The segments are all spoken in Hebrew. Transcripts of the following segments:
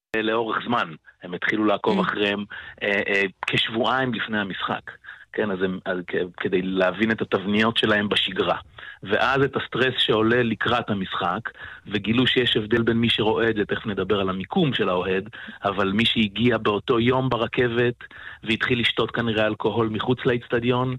לאורך זמן. הם התחילו לעקוב אחריהם כשבועיים לפני המשחק. כן, אז כדי להבין את התבניות שלהם בשגרה. ואז את הסטרס שעולה לקראת המשחק, וגילו שיש הבדל בין מי שרואה את זה, תכף נדבר על המיקום של האוהד, אבל מי שהגיע באותו יום ברכבת, והתחיל לשתות כנראה אלכוהול מחוץ לאצטדיון,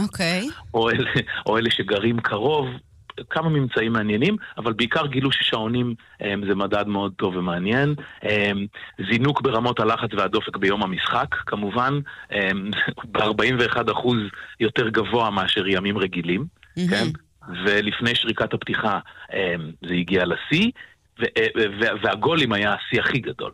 או אלה שגרים קרוב, כמה ממצאים מעניינים, אבל בעיקר גילו ששעונים זה מדד מאוד טוב ומעניין. זינוק ברמות הלחץ והדופק ביום המשחק, כמובן, ב-41% יותר גבוה מאשר ימים רגילים, כן? ולפני שריקת הפתיחה זה הגיע לשיא, והגולים היה השיא הכי גדול,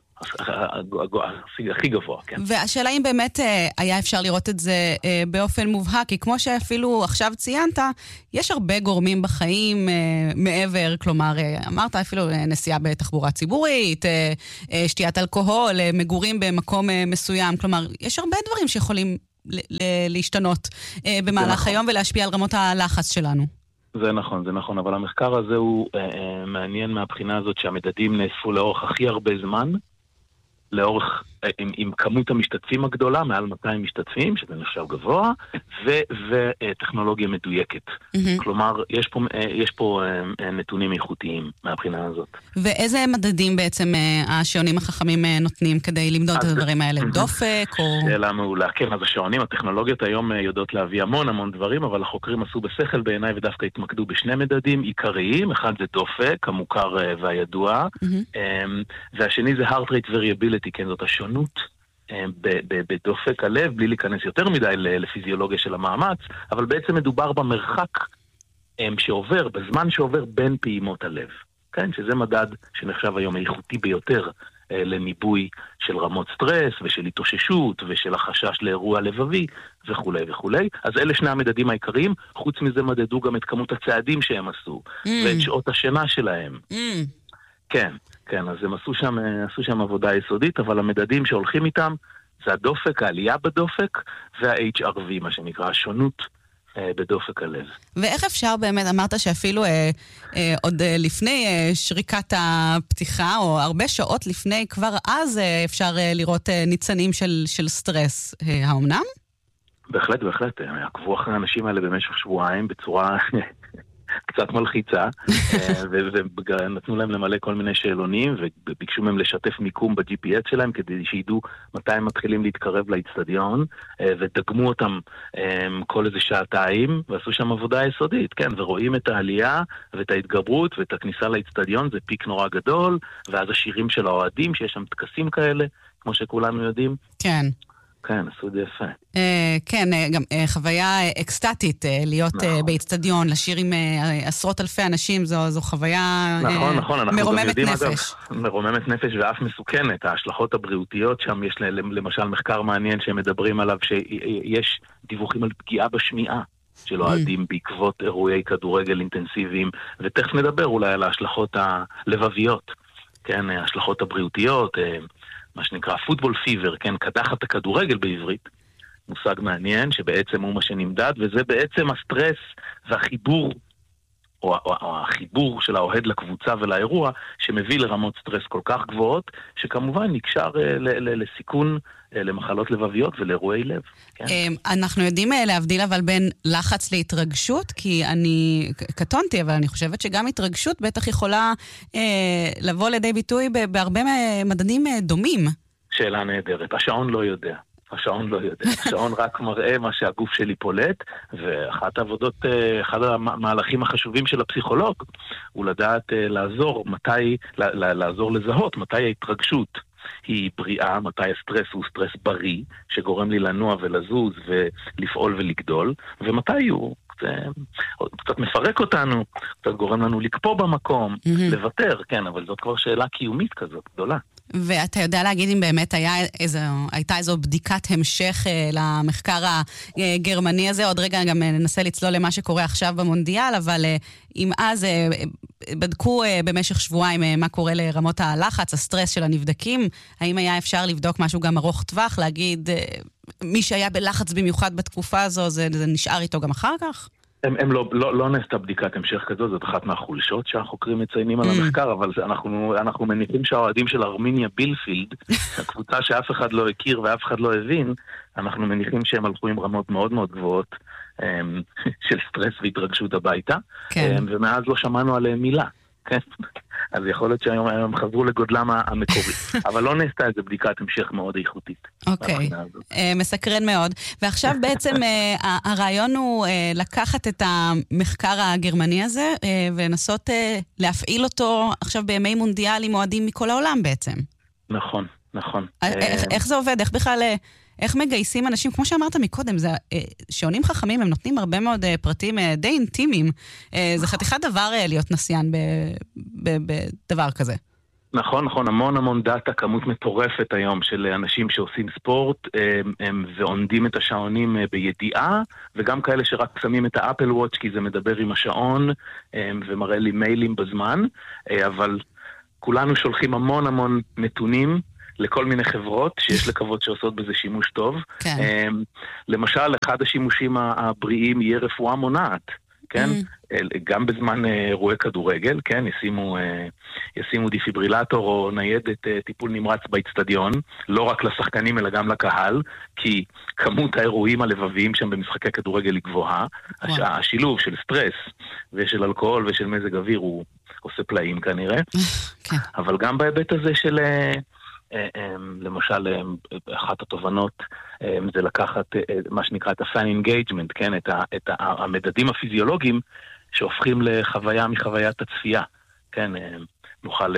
השיא הכי גבוה, כן. והשאלה אם באמת היה אפשר לראות את זה באופן מובהק, כי כמו שאפילו עכשיו ציינת, יש הרבה גורמים בחיים מעבר, כלומר, אמרת אפילו נסיעה בתחבורה ציבורית, שתיית אלכוהול, מגורים במקום מסוים, כלומר, יש הרבה דברים שיכולים להשתנות במהלך היום ולהשפיע על רמות הלחץ שלנו. זה נכון, אבל המחקר הזה הוא מעניין מהבחינה הזאת שהמדדים נאספו לאורך הכי הרבה זמן, לאורך, עם כמות המשתתפים הגדולה, מעל 200 משתתפים, שזה נחשב גבוה, וטכנולוגיה מדויקת. כלומר, יש פה נתונים איכותיים מהבחינה הזאת. ואיזה מדדים בעצם השעונים החכמים נותנים כדי למדוד את הדברים האלה? דופק או... שאלה מעולה. כן, אז השעונים, הטכנולוגיות היום יודעות להביא המון דברים, אבל החוקרים עשו בשכל בעיניי ודווקא התמקדו בשני מדדים עיקריים. אחד זה דופק, המוכר והידוע, והשני זה heart rate variability, כן, זאת השונות בדופק הלב, בלי להיכנס יותר מדי לפיזיולוגיה של המאמץ, אבל בעצם מדובר במרחק שעובר, בזמן שעובר בין פעימות הלב. כן, שזה מדד שנחשב היום איכותי ביותר לניבוי של רמות סטרס ושל התאוששות ושל החשש לאירוע לבבי וכו' וכו'. אז אלה שני המדדים העיקריים, חוץ מזה מדדו גם את כמות הצעדים שהם עשו ואת שעות השינה שלהם. כן, אז הם עשו שם עבודה יסודית, אבל המדדים שהולכים איתם זה הדופק, העלייה בדופק וה-HRV, מה שנקרא, השונות בדופק הלב. ואיך אפשר באמת, אמרת שאפילו עוד לפני שריקת הפתיחה, או הרבה שעות לפני, כבר אז אפשר לראות ניצנים של סטרס, האומנם? בהחלט, עקבו אחרי האנשים האלה במשך שבועיים בצורה... קצת מלחיצה, ונתנו להם למלא כל מיני שאלונים, וביקשו מהם לשתף מיקום ב-GPS שלהם, כדי שידעו מתי הם מתחילים להתקרב לאצטדיון, ודגמו אותם כל איזה שעתיים, ועשו שם עבודה יסודית, כן, ורואים את העלייה, ואת ההתגברות, ואת הכניסה לאצטדיון, זה פיק נורא גדול, ואז השירים של האוהדים, שיש שם תקסים כאלה, כמו שכולנו יודעים. כן. כן, עשו את זה יפה. כן, גם חוויה אקסטטית, להיות באצטדיון, לשיר עם עשרות אלפי אנשים, זו חוויה מרוממת נפש. מרוממת נפש ואף מסוכנת. ההשלכות הבריאותיות שם, יש למשל מחקר מעניין שהם מדברים עליו, שיש דיווחים על פגיעה בשמיעה של אוהדים בעקבות אירועי כדורגל אינטנסיביים, ותכף נדבר אולי על ההשלכות הלבביות, כן, ההשלכות הבריאותיות, מה שנקרא פוטבול פיבר, כן, קדחת הכדורגל בעברית, מושג מעניין שבעצם הוא מה שנמדד, וזה בעצם הסטרס והחיבור, או החיבור של האוהד לקבוצה ולאירוע, שמביא לרמות סטרס כל כך גבוהות, שכמובן נקשר לסיכון למחלות לבביות ולאירועי לב. כן? אנחנו יודעים להבדיל אבל בין לחץ להתרגשות, כי אני קטונתי, אבל אני חושבת שגם התרגשות בטח יכולה לבוא לידי ביטוי בהרבה מדדים דומים. שאלה נהדרת. השעון לא יודע. השעון רק מראה מה שהגוף שלי פולט, ואחת העבודות, אחד המהלכים החשובים של הפסיכולוג, הוא לדעת לעזור לזהות מתי ההתרגשות היא בריאה, מתי הסטרס הוא סטרס בריא, שגורם לי לנוע ולזוז ולפעול ולגדול, ומתי הוא קצת מפרק אותנו, קצת גורם לנו לקפוא במקום, לוותר, כן, אבל זאת כבר שאלה קיומית כזאת גדולה. ואתה יודע להגיד אם באמת הייתה איזו בדיקת המשך למחקר הגרמני הזה, עוד רגע גם ננסה לצלול למה שקורה עכשיו במונדיאל, אבל אם אז בדקו במשך שבועיים מה קורה לרמות הלחץ, הסטרס של הנבדקים, האם היה אפשר לבדוק משהו גם ארוך טווח, להגיד מי שהיה בלחץ במיוחד בתקופה הזו, זה נשאר איתו גם אחר כך? הם לא נעשתה בדיקת המשך כזאת, זאת אחת מהחולשות שהחוקרים מציינים על המחקר, אבל אנחנו מניחים שהאוהדים של ארמיניה בילפילד, הקבוצה שאף אחד לא הכיר ואף אחד לא הבין, אנחנו מניחים שהם הלכו עם רמות מאוד מאוד גבוהות של סטרס והתרגשות הביתה, ומאז לא שמענו עליהם מילה. כן? אז יכול להיות שהיום הם חזרו לגודלם המקורי. אבל לא נעשתה איזו בדיקת המשך מאוד איכותית. אוקיי, מסקרן מאוד. ועכשיו בעצם הרעיון הוא לקחת את המחקר הגרמני הזה, ולנסות להפעיל אותו עכשיו בימי מונדיאלים אוהדים מכל העולם בעצם. נכון, נכון. איך זה עובד? איך בכלל... איך מגייסים אנשים, כמו שאמרת מקודם, שעונים חכמים, הם נותנים הרבה מאוד פרטים די אינטימיים. זה חתיכת דבר להיות נסיין בדבר כזה. נכון, נכון, המון דאטה, כמות מטורפת היום של אנשים שעושים ספורט ועונדים את השעונים בידיעה, וגם כאלה שרק שמים את האפל וואץ' כי זה מדבר עם השעון ומראה לי מיילים בזמן, אבל כולנו שולחים המון נתונים לכל מיני חברות שיש לקוות שעושות בזה שימוש טוב. כן. למשל, אחד השימושים הבריאים יהיה רפואה מונעת. כן? גם בזמן אירועי כדורגל, כן? ישימו דיפיברילטור או ניידת טיפול נמרץ באצטדיון, לא רק לשחקנים אלא גם לקהל, כי כמות האירועים הלבביים שם במשחקי כדורגל היא גבוהה. השילוב של סטרס ושל אלכוהול ושל מזג אוויר הוא עושה פלאים כנראה. אבל גם בהיבט הזה של... למשל, אחת התובנות זה לקחת מה שנקרא את ה-fan engagement, כן? את המדדים הפיזיולוגיים שהופכים לחוויה מחוויית הצפייה, כן? נוכל,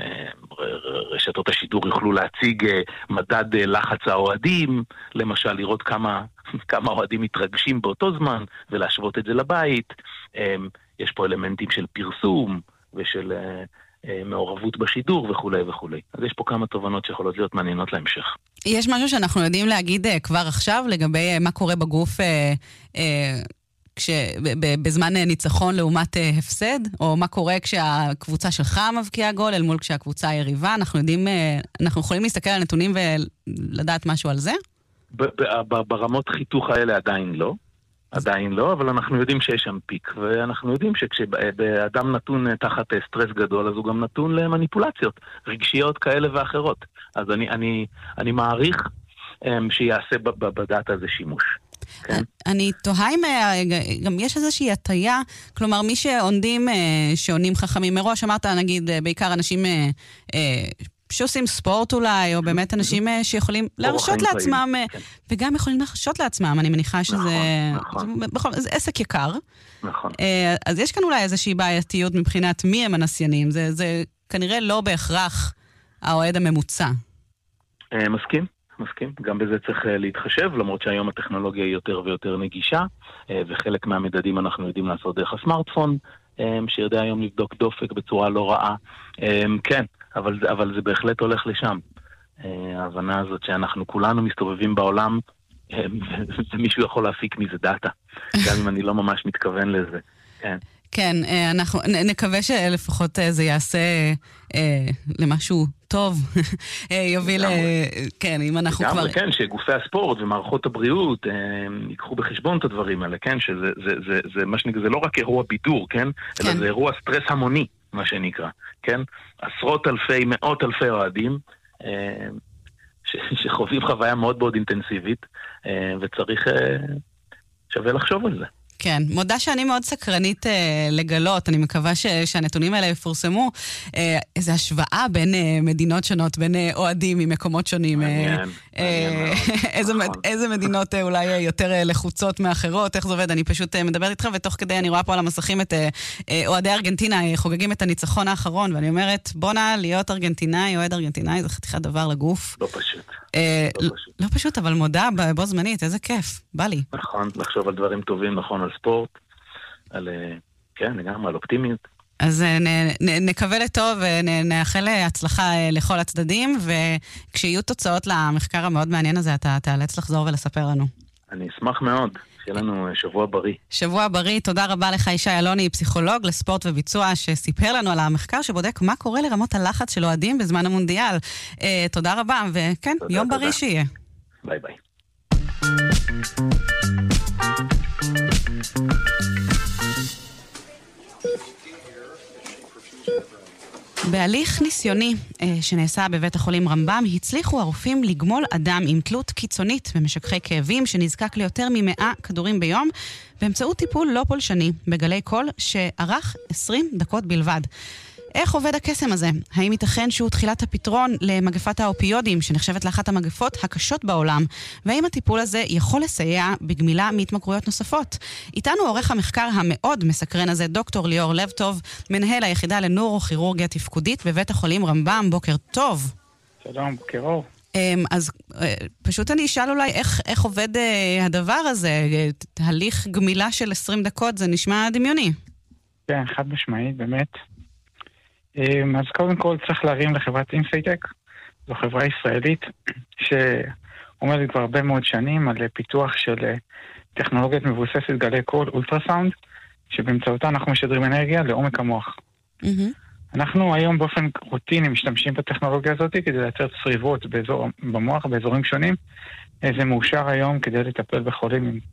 רשתות השידור יוכלו להציג מדד לחץ האוהדים, למשל לראות כמה אוהדים מתרגשים באותו זמן ולהשוות את זה לבית. יש פה אלמנטים של פרסום ושל... מעורבות בשידור וכולי וכולי. אז יש פה כמה תובנות שיכולות להיות מעניינות להמשך. יש משהו שאנחנו יודעים להגיד כבר עכשיו לגבי מה קורה בגוף בזמן ניצחון לעומת הפסד? או מה קורה כשהקבוצה שלך מבקיעה גול אל מול כשהקבוצה היריבה? אנחנו יכולים להסתכל על נתונים ולדעת משהו על זה? ברמות חיתוך האלה עדיין לא, אבל אנחנו יודעים שיש שם פיק, ואנחנו יודעים שכשאדם נתון תחת סטרס גדול, אז הוא גם נתון למניפולציות רגשיות כאלה ואחרות. אז אני מעריך שיעשה בדאטה הזה שימוש. כן? אני תוהה אם גם יש איזושהי הטיה, כלומר מי שעונים חכמים מראש, אמרת נגיד בעיקר אנשים... שעושים ספורט אולי, או באמת אנשים שיכולים להרשות לעצמם, וגם יכולים להרשות לעצמם, אני מניחה שזה... זה עסק יקר. נכון. אז יש כאן אולי איזושהי בעייתיות מבחינת מי הם הנסיינים, זה כנראה לא בהכרח האוהד הממוצע. מסכים. גם בזה צריך להתחשב, למרות שהיום הטכנולוגיה היא יותר ויותר נגישה, וחלק מהמדדים אנחנו יודעים לעשות דרך הסמארטפון, שיודע היום לבדוק דופק בצורה לא רעה. כן. אבל זה בהחלט הולך לשם. ההבנה הזאת שאנחנו כולנו מסתובבים בעולם, ומישהו יכול להפיק מזה דאטה, גם אם אני לא ממש מתכוון לזה. כן. כן, אנחנו נקווה שלפחות זה יעשה למשהו טוב, יוביל, כן, אם אנחנו כבר... כן, שגופי הספורט ומערכות הבריאות ייקחו בחשבון את הדברים האלה, כן, שזה מה שנקרא, זה לא רק אירוע בידור, כן, אלא זה אירוע סטרס המוני. מה שנקרא, כן? עשרות אלפי, מאות אלפי אוהדים שחווים חוויה מאוד מאוד אינטנסיבית, וצריך שווה לחשוב על זה. כן, מודה שאני מאוד סקרנית לגלות, אני מקווה שהנתונים האלה יפורסמו, איזו השוואה בין מדינות שונות, בין אוהדים ממקומות שונים. מעניין איזה מדינות אולי יותר לחוצות מאחרות, איך זה עובד? אני פשוט מדברת איתך, ותוך כדי אני רואה פה על המסכים את אוהדי ארגנטינה, חוגגים את הניצחון האחרון, ואני אומרת, בוא נע להיות ארגנטינאי, אוהד ארגנטינאי, זה חתיכת דבר לגוף. לא פשוט. לא פשוט, אבל מודה בו זמנית, איזה כיף, בא לי. נכון, לחשוב על דברים טובים, נכון, על ספורט, על, כן, גם על אופטימיות. אז נקווה לטוב ונאחל הצלחה לכל הצדדים, וכשיהיו תוצאות למחקר המאוד מעניין הזה, אתה תאלץ לחזור ולספר לנו. אני אשמח מאוד, שיהיה לנו שבוע בריא. שבוע בריא, תודה רבה לך ישי אלוני, פסיכולוג לספורט וביצוע, שסיפר לנו על המחקר שבודק מה קורה לרמות הלחץ של אוהדים בזמן המונדיאל. תודה רבה, וכן, יום בריא שיהיה. ביי ביי. בהליך ניסיוני שנעשה בבית החולים רמב"ם, הצליחו הרופאים לגמול אדם עם תלות קיצונית במשככי כאבים שנזקק ליותר מ100 כדורים ביום, באמצעות טיפול לא פולשני בגלי קול שארך 20 דקות בלבד. איך עובד הקסם הזה? האם ייתכן שהוא תחילת הפתרון למגפת האופיודים, שנחשבת לאחת המגפות הקשות בעולם? והאם הטיפול הזה יכול לסייע בגמילה מהתמכרויות נוספות? איתנו עורך המחקר המאוד מסקרן הזה, דוקטור ליאור לבטוב, מנהל היחידה לנוירוכירורגיה תפקודית בבית החולים רמב"ם. בוקר טוב. שלום, בוקר אור. אז פשוט אני אשאל אולי איך עובד הדבר הזה, תהליך גמילה של 20 דקות, זה נשמע דמיוני. כן, חד משמעית, באמת. אז קודם כל צריך להרים לחברת אינסייטק, זו חברה ישראלית שעומדת כבר הרבה מאוד שנים על פיתוח של טכנולוגיות מבוססת גלי קול אולטרסאונד, שבאמצעותה אנחנו משדרים אנרגיה לעומק המוח. אנחנו היום באופן רוטיני משתמשים בטכנולוגיה הזאת כדי לייצר צריבות במוח באזורים שונים. זה מאושר היום כדי לטפל בחולים עם